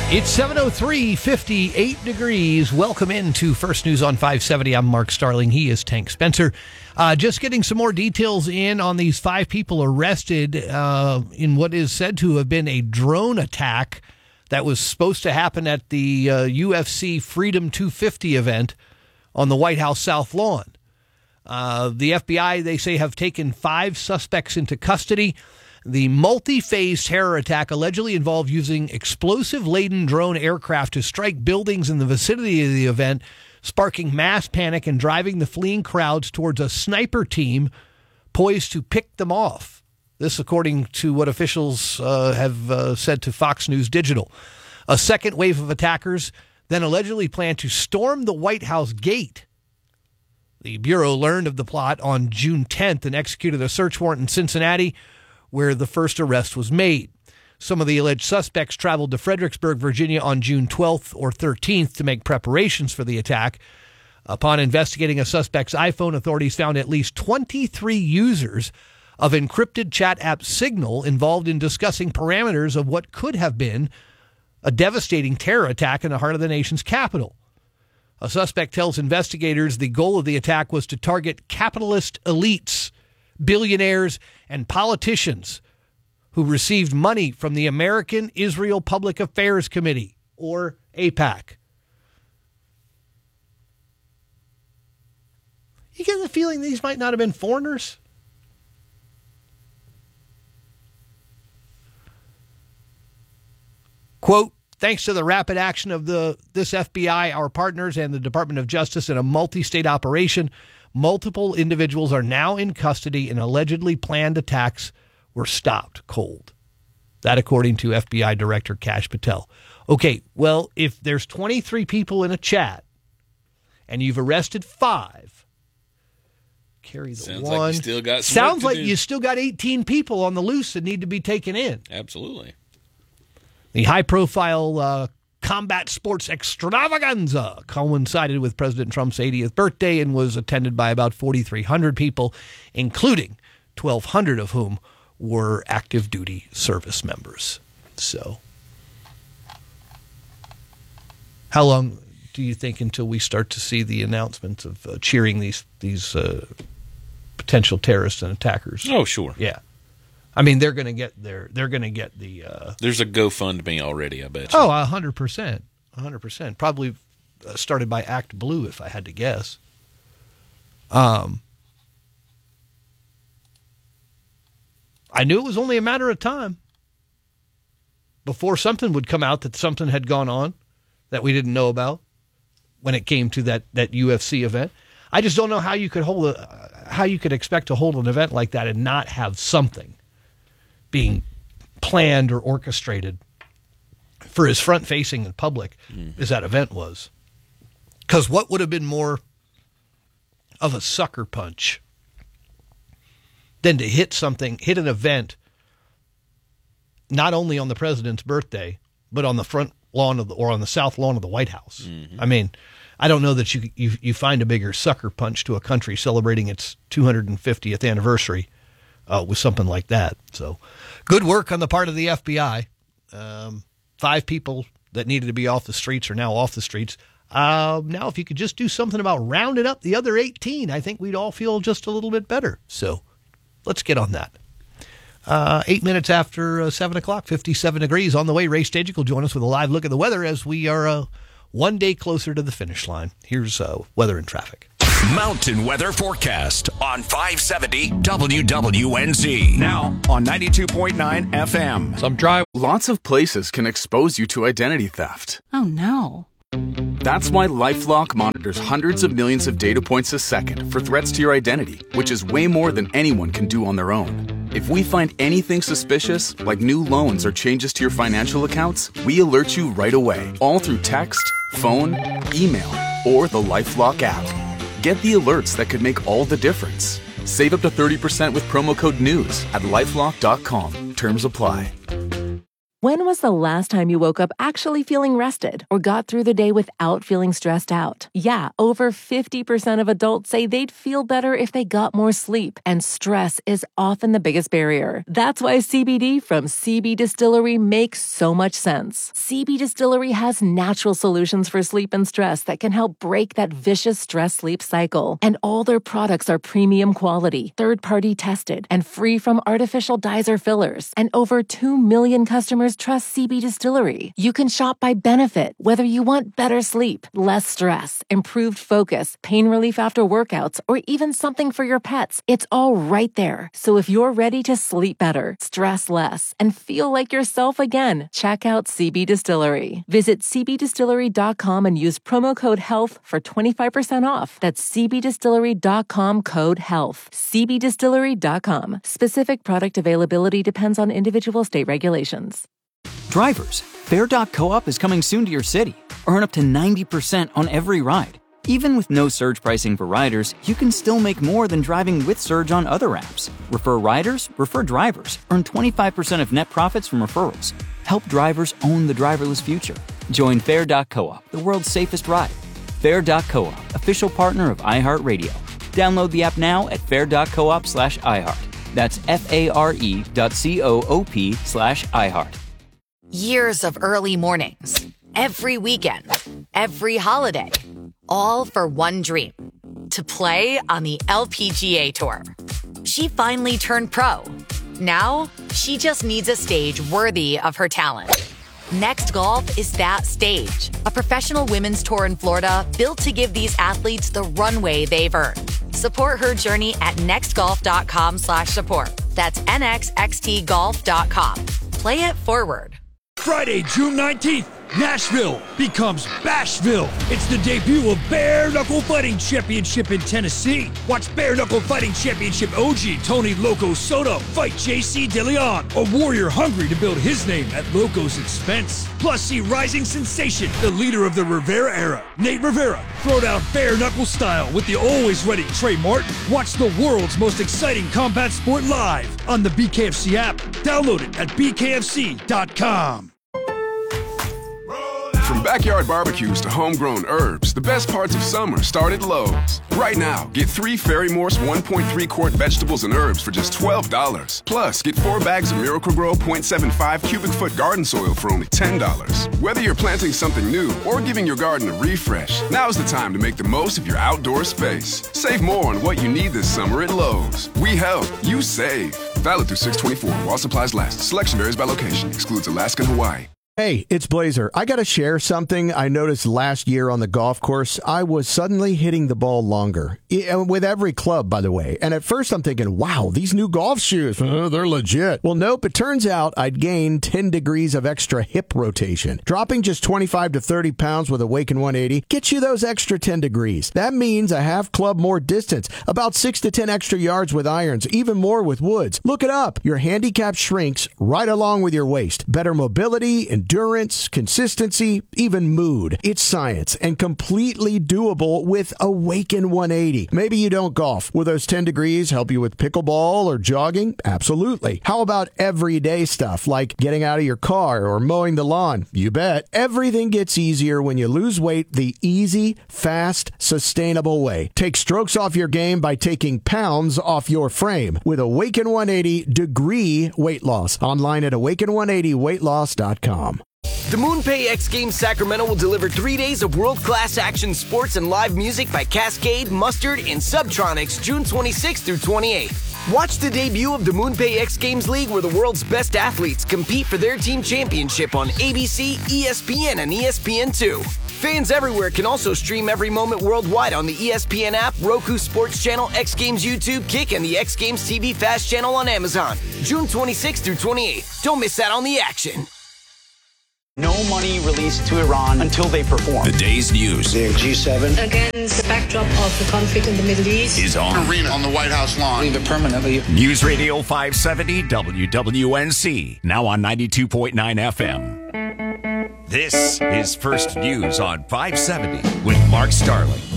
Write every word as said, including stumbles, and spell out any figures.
It's seven oh three, fifty-eight degrees. Welcome into First News on five seventy. I'm Mark Starling. He is Tank Spencer. Uh, just getting some more details in on these five people arrested uh, in what is said to have been a drone attack that was supposed to happen at the uh, U F C Freedom two fifty event on the White House South Lawn. Uh, the F B I, they say, have taken five suspects into custody. The multi-phase terror attack allegedly involved using explosive-laden drone aircraft to strike buildings in the vicinity of the event, sparking mass panic and driving the fleeing crowds towards a sniper team poised to pick them off. This, according to what officials uh, have uh, said to Fox News Digital. A second wave of attackers then allegedly planned to storm the White House gate. The Bureau learned of the plot on June tenth and executed a search warrant in Cincinnati, where the first arrest was made. Some of the alleged suspects traveled to Fredericksburg, Virginia on June twelfth or thirteenth to make preparations for the attack. Upon investigating a suspect's iPhone, authorities found at least twenty-three users of encrypted chat app Signal involved in discussing parameters of what could have been a devastating terror attack in the heart of the nation's capital. A suspect tells investigators the goal of the attack was to target capitalist elites, billionaires, and politicians who received money from the American Israel Public Affairs Committee, or AIPAC. You get the feeling these might not have been foreigners? Quote, thanks to the rapid action of the this F B I, our partners, and the Department of Justice in a multi-state operation, multiple individuals are now in custody and allegedly planned attacks were stopped cold. That according to F B I Director Kash Patel. Okay, well, if there's twenty-three people in a chat and you've arrested five, carry the Sounds one. Like you still got some Sounds work like to do. you still got eighteen people on the loose that need to be taken in. Absolutely. The high-profile uh, combat sports extravaganza coincided with President Trump's eightieth birthday and was attended by about forty-three hundred people, including twelve hundred of whom were active duty service members. So, how long do you think until we start to see the announcements of uh, cheering these these uh, potential terrorists and attackers? Oh, sure. Yeah. I mean, they're going to get their, they're going to get the... Uh, There's a GoFundMe already, I bet you. Oh, one hundred percent. one hundred percent. Probably uh, started by Act Blue, if I had to guess. Um, I knew it was only a matter of time before something would come out that something had gone on that we didn't know about when it came to that, that U F C event. I just don't know how you could hold a, uh, how you could expect to hold an event like that and not have something being planned or orchestrated for as front-facing in public mm-hmm. as that event was. Because what would have been more of a sucker punch than to hit something, hit an event, not only on the president's birthday, but on the front lawn of the, or on the south lawn of the White House. Mm-hmm. I mean, I don't know that you, you you find a bigger sucker punch to a country celebrating its two hundred fiftieth anniversary uh, with something like that. So, good work on the part of the F B I. Um, five people that needed to be off the streets are now off the streets. Uh, now, if you could just do something about rounding up the other eighteen, I think we'd all feel just a little bit better. So, let's get on that. Uh, eight minutes after uh, seven o'clock, fifty-seven degrees on the way. Ray Stagik will join us with a live look at the weather as we are uh, one day closer to the finish line. Here's uh, weather and traffic. Mountain Weather Forecast on five seventy W W N Z. Now on ninety-two point nine F M. Some dry. Lots of places can expose you to identity theft. Oh, no. That's why LifeLock monitors hundreds of millions of data points a second for threats to your identity, which is way more than anyone can do on their own. If we find anything suspicious, like new loans or changes to your financial accounts, we alert you right away, all through text, phone, email, or the LifeLock app. Get the alerts that could make all the difference. Save up to thirty percent with promo code NEWS at lifelock dot com. Terms apply. When was the last time you woke up actually feeling rested or got through the day without feeling stressed out? Yeah, over fifty percent of adults say they'd feel better if they got more sleep, and stress is often the biggest barrier. That's why C B D from C B Distillery makes so much sense. C B Distillery has natural solutions for sleep and stress that can help break that vicious stress-sleep cycle. And all their products are premium quality, third-party tested, and free from artificial dyes or fillers. And over two million customers trust C B Distillery. You can shop by benefit, whether you want better sleep, less stress, improved focus, pain relief after workouts, or even something for your pets. It's all right there. So if you're ready to sleep better, stress less, and feel like yourself again, check out C B Distillery. Visit c b distillery dot com and use promo code HEALTH for twenty-five percent off. That's c b distillery dot com code HEALTH. c b distillery dot com. Specific product availability depends on individual state regulations. Drivers, Fair dot coop is coming soon to your city. Earn up to ninety percent on every ride. Even with no surge pricing for riders, you can still make more than driving with Surge on other apps. Refer riders, refer drivers. Earn twenty-five percent of net profits from referrals. Help drivers own the driverless future. Join Fair dot coop, the world's safest ride. Fair dot coop, official partner of iHeartRadio. Download the app now at fair dot coop slash iHeart. That's F-A-R-E dot C-O-O-P slash iHeart. Years of early mornings, every weekend, every holiday, all for one dream, to play on the L P G A Tour. She finally turned pro. Now, she just needs a stage worthy of her talent. Next Golf is that stage, a professional women's tour in Florida built to give these athletes the runway they've earned. Support her journey at nextgolf.com slash support. That's N X X T golf dot com. Play it forward. Friday, June nineteenth, Nashville becomes Bashville. It's the debut of Bare Knuckle Fighting Championship in Tennessee. Watch Bare Knuckle Fighting Championship O G Tony Loco Soto fight J C DeLeon, a warrior hungry to build his name at Loco's expense. Plus, see rising sensation, the leader of the Rivera era, Nate Rivera, throw down bare knuckle style with the always ready Trey Martin. Watch the world's most exciting combat sport live on the B K F C app. Download it at b k f c dot com. From backyard barbecues to homegrown herbs, the best parts of summer start at Lowe's. Right now, get three Ferry Morse one point three quart vegetables and herbs for just twelve dollars. Plus, get four bags of Miracle-Gro point seven five cubic foot garden soil for only ten dollars. Whether you're planting something new or giving your garden a refresh, now's the time to make the most of your outdoor space. Save more on what you need this summer at Lowe's. We help, you save. Valid through six twenty-four while supplies last. Selection varies by location. Excludes Alaska and Hawaii. Hey, it's Blazer. I got to share something I noticed last year on the golf course. I was suddenly hitting the ball longer, with every club, by the way. And at first I'm thinking, wow, these new golf shoes, oh, they're legit. Well, nope, it turns out I'd gained ten degrees of extra hip rotation. Dropping just twenty-five to thirty pounds with Awaken one eighty gets you those extra ten degrees. That means a half club more distance, about six to ten extra yards with irons, even more with woods. Look it up. Your handicap shrinks right along with your waist. Better mobility and endurance, consistency, even mood. It's science and completely doable with Awaken one eighty. Maybe you don't golf. Will those ten degrees help you with pickleball or jogging? Absolutely. How about everyday stuff like getting out of your car or mowing the lawn? You bet. Everything gets easier when you lose weight the easy, fast, sustainable way. Take strokes off your game by taking pounds off your frame with Awaken one eighty Degree Weight Loss. Online at awaken one eighty weight loss dot com. The MoonPay X Games Sacramento will deliver three days of world-class action sports and live music by Cascade, Mustard, and Subtronics June twenty-sixth through twenty-eighth. Watch the debut of the MoonPay X Games League where the world's best athletes compete for their team championship on A B C, E S P N, and E S P N two. Fans everywhere can also stream every moment worldwide on the E S P N app, Roku Sports Channel, X Games YouTube, Kick, and the X Games T V Fast Channel on Amazon. June twenty-sixth through twenty-eighth. Don't miss out on the action. No money released to Iran until they perform. The day's news. The G seven. Against the backdrop of the conflict in the Middle East. Is on. Arena on the White House lawn. Leave it permanently. News Radio five seventy W W N C. Now on ninety-two point nine F M. This is First News on five seventy with Mark Starling.